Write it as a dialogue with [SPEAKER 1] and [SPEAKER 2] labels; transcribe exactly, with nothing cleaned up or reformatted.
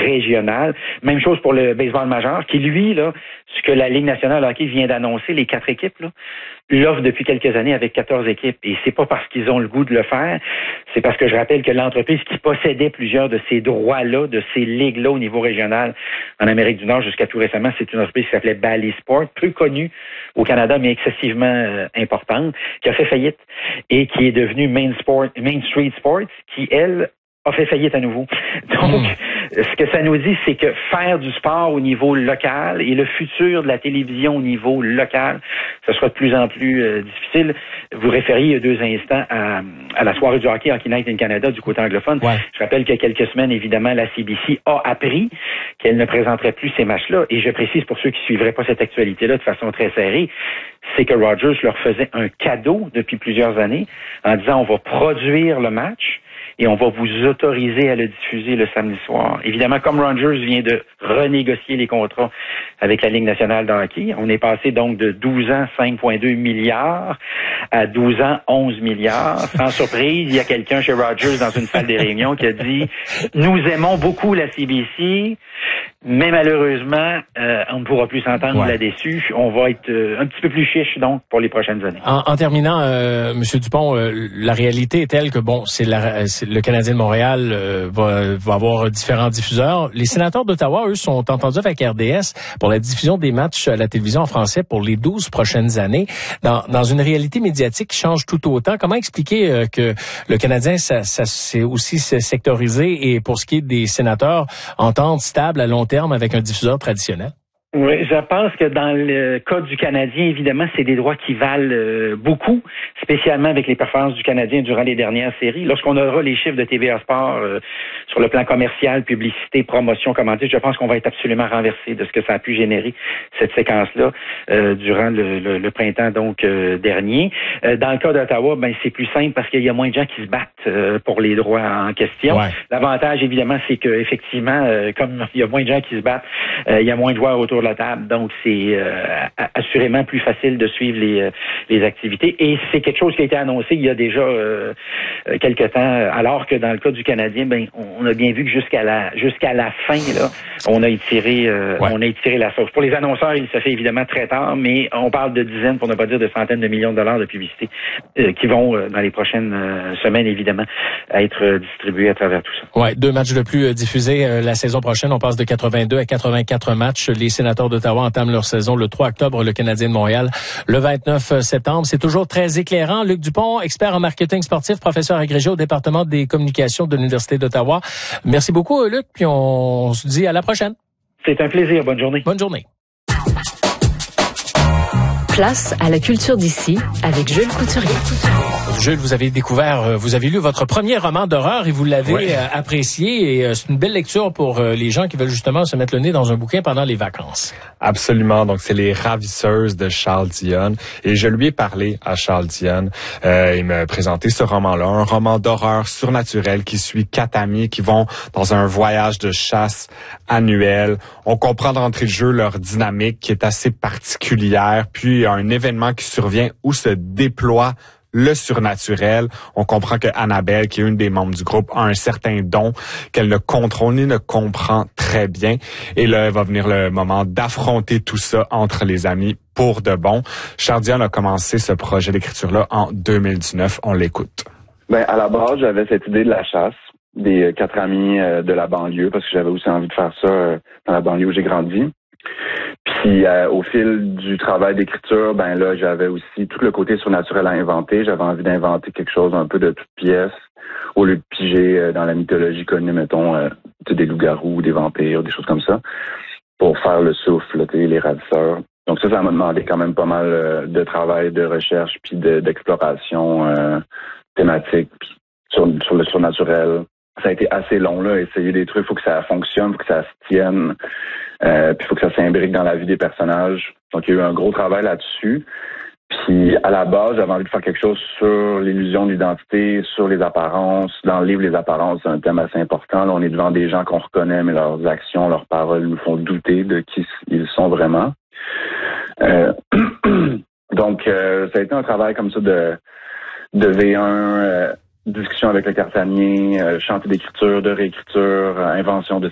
[SPEAKER 1] régional. Même chose pour le baseball majeur, qui lui, là, ce que la Ligue nationale de hockey vient d'annoncer, les quatre équipes, là, l'offre depuis quelques années avec quatorze équipes. Et c'est pas parce qu'ils ont le goût de le faire, c'est parce que je rappelle que l'entreprise qui possédait plusieurs de ces droits-là, de ces ligues-là au niveau régional en Amérique du Nord jusqu'à tout récemment, c'est une entreprise qui s'appelait Bally Sport, peu connue au Canada, mais excessivement euh, importante, qui a fait faillite et qui est devenue Main Sport, Main Street Sports, qui, elle, a fait faillite à nouveau. Donc, mmh. ce que ça nous dit, c'est que faire du sport au niveau local et le futur de la télévision au niveau local, ce sera de plus en plus euh, difficile. Vous référiez il y a deux instants à, à la soirée du hockey Hockey Night in Canada du côté anglophone. Ouais. Je rappelle qu'il y a quelques semaines, évidemment, la C B C a appris qu'elle ne présenterait plus ces matchs-là. Et je précise pour ceux qui suivraient pas cette actualité-là de façon très serrée, c'est que Rogers leur faisait un cadeau depuis plusieurs années en disant on va produire le match et on va vous autoriser à le diffuser le samedi soir. Évidemment, comme Rogers vient de renégocier les contrats avec la Ligue nationale de hockey, on est passé donc de douze ans, cinq virgule deux milliards à douze ans, onze milliards. Sans surprise, il y a quelqu'un chez Rogers dans une salle des réunions qui a dit « Nous aimons beaucoup la C B C, mais malheureusement, euh, on ne pourra plus s'entendre ouais. là-dessus. On va être euh, un petit peu plus chiche, donc, pour les prochaines années. »
[SPEAKER 2] En, en terminant, euh, M. Dupont, euh, la réalité est telle que, bon, c'est, la, c'est le Canadien de Montréal euh, va, va avoir différents diffuseurs. Les sénateurs d'Ottawa, eux, sont entendus avec R D S pour la diffusion des matchs à la télévision en français pour les douze prochaines années. Dans, dans une réalité médiatique qui change tout autant, comment expliquer euh, que le Canadien, ça, ça c'est aussi sectorisé et pour ce qui est des sénateurs, entente stable à long terme avec un diffuseur traditionnel?
[SPEAKER 1] Oui, je pense que dans le cas du Canadien, évidemment, c'est des droits qui valent euh, beaucoup, spécialement avec les performances du Canadien durant les dernières séries. Lorsqu'on aura les chiffres de T V A Sport euh, sur le plan commercial, publicité, promotion, commandite, je pense qu'on va être absolument renversé de ce que ça a pu générer, cette séquence-là, euh, durant le, le, le printemps donc euh, dernier. Euh, dans le cas d'Ottawa, ben c'est plus simple parce qu'il y a moins de gens qui se battent euh, pour les droits en question. Ouais. L'avantage, évidemment, c'est que effectivement, euh, comme il y a moins de gens qui se battent, euh, il y a moins de joueurs autour de la table, donc c'est euh, assurément plus facile de suivre les, euh, les activités. Et c'est quelque chose qui a été annoncé il y a déjà euh, quelques temps, alors que dans le cas du Canadien, ben on a bien vu que jusqu'à la jusqu'à la fin, là, on a étiré euh, ouais. on a étiré la sauce. Pour les annonceurs, il se fait évidemment très tard, mais on parle de dizaines, pour ne pas dire de centaines de millions de dollars de publicité euh, qui vont, euh, dans les prochaines euh, semaines, évidemment, être euh, distribués à travers tout ça.
[SPEAKER 2] Ouais, deux matchs de plus euh, diffusés euh, la saison prochaine. On passe de quatre-vingt-deux à quatre-vingt-quatre matchs. Les sénateurs d'Ottawa entament leur saison le trois octobre, le Canadien de Montréal le vingt-neuf septembre. C'est toujours très éclairant. Luc Dupont, expert en marketing sportif, professeur agrégé au département des communications de l'Université d'Ottawa. Merci beaucoup, Luc, puis on se dit à la prochaine.
[SPEAKER 1] C'est un plaisir. Bonne journée.
[SPEAKER 2] Bonne journée.
[SPEAKER 3] Place à la culture d'ici avec Jules Couturier.
[SPEAKER 2] Jules, vous avez découvert, vous avez lu votre premier roman d'horreur et vous l'avez oui. apprécié et c'est une belle lecture pour les gens qui veulent justement se mettre le nez dans un bouquin pendant les vacances.
[SPEAKER 4] Absolument. Donc, c'est Les Ravisseuses de Charles Dionne et je lui ai parlé à Charles Dionne. Euh, il m'a présenté ce roman-là, un roman d'horreur surnaturel qui suit quatre amis qui vont dans un voyage de chasse annuel. On comprend d'entrée de jeu leur dynamique qui est assez particulière, puis il y a un événement qui survient où se déploie le surnaturel. On comprend que Annabelle, qui est une des membres du groupe, a un certain don qu'elle ne contrôle ni ne comprend très bien. Et là, va venir le moment d'affronter tout ça entre les amis pour de bon. Charles Dionne a commencé ce projet d'écriture-là en deux mille dix-neuf. On l'écoute.
[SPEAKER 5] Ben, à la base, j'avais cette idée de la chasse des quatre amis euh, de la banlieue, parce que j'avais aussi envie de faire ça euh, dans la banlieue où j'ai grandi. Puis euh, au fil du travail d'écriture, ben là, j'avais aussi tout le côté surnaturel à inventer. J'avais envie d'inventer quelque chose un peu de toute pièce, au lieu de piger euh, dans la mythologie connue, mettons, euh, des loups-garous, des vampires, des choses comme ça, pour faire le souffle, les ravisseurs. Donc ça, ça m'a demandé quand même pas mal euh, de travail, de recherche, puis de, d'exploration euh, thématique sur, sur le surnaturel. Ça a été assez long, là, essayer des trucs, faut que ça fonctionne, faut que ça se tienne, euh, puis faut que ça s'imbrique dans la vie des personnages. Donc, il y a eu un gros travail là-dessus. Puis, à la base, j'avais envie de faire quelque chose sur l'illusion d'identité, sur les apparences. Dans le livre, les apparences, c'est un thème assez important. Là, on est devant des gens qu'on reconnaît, mais leurs actions, leurs paroles nous font douter de qui ils sont vraiment. Euh, donc, euh, ça a été un travail comme ça de, de V un, euh, discussion avec le cartanier, euh, chantier d'écriture, de réécriture, euh, invention de